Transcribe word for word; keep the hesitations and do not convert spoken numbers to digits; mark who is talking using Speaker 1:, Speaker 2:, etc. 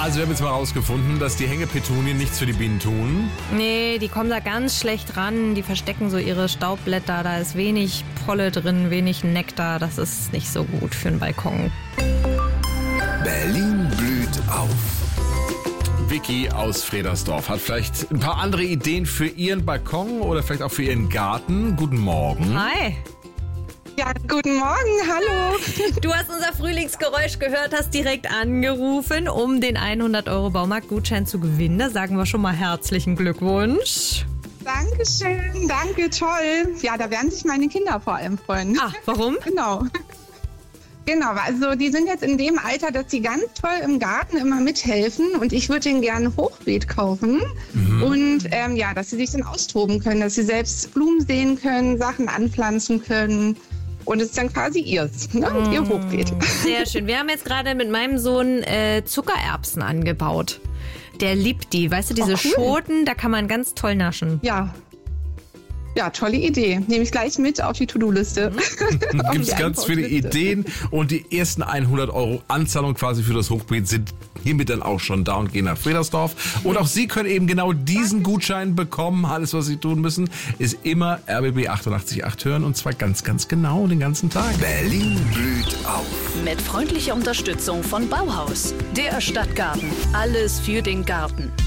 Speaker 1: Also wir haben jetzt mal rausgefunden, dass die Hängepetunien nichts für die Bienen tun.
Speaker 2: Nee, die kommen da ganz schlecht ran. Die verstecken so ihre Staubblätter. Da ist wenig Polle drin, wenig Nektar. Das ist nicht so gut für einen Balkon.
Speaker 3: Berlin blüht auf.
Speaker 1: Vicky aus Fredersdorf hat vielleicht ein paar andere Ideen für ihren Balkon oder vielleicht auch für ihren Garten. Guten Morgen.
Speaker 2: Hi.
Speaker 4: Ja, guten Morgen, hallo.
Speaker 2: Du hast unser Frühlingsgeräusch gehört, hast direkt angerufen, um den hundert Euro Baumarktgutschein zu gewinnen. Da sagen wir schon mal herzlichen Glückwunsch.
Speaker 4: Dankeschön, danke, toll. Ja, da werden sich meine Kinder vor allem freuen.
Speaker 2: Ah, warum?
Speaker 4: Genau. Genau, also die sind jetzt in dem Alter, dass sie ganz toll im Garten immer mithelfen und ich würde ihnen gerne ein Hochbeet kaufen mhm. und ähm, ja, dass sie sich dann austoben können, dass sie selbst Blumen sehen können, Sachen anpflanzen können und es ist dann quasi ihrs, ne?
Speaker 2: Mm,
Speaker 4: ihr Hochbeet.
Speaker 2: Sehr schön. Wir haben jetzt gerade mit meinem Sohn äh, Zuckererbsen angebaut. Der liebt die, weißt du, diese
Speaker 4: oh, cool.
Speaker 2: Schoten, da kann man ganz toll naschen.
Speaker 4: Ja. Ja, tolle Idee. Nehme ich gleich mit auf die To-Do-Liste.
Speaker 1: Gibt es ganz viele Ideen und die ersten hundert Euro Anzahlung quasi für das Hochbeet sind hiermit dann auch schon da und gehen nach Fredersdorf. Und auch Sie können eben genau diesen Gutschein bekommen. Alles, was Sie tun müssen, ist immer R B B achtundachtzig Komma acht hören und zwar ganz, ganz genau den ganzen Tag.
Speaker 3: Berlin blüht auf.
Speaker 5: Mit freundlicher Unterstützung von Bauhaus, der Stadtgarten. Alles für den Garten.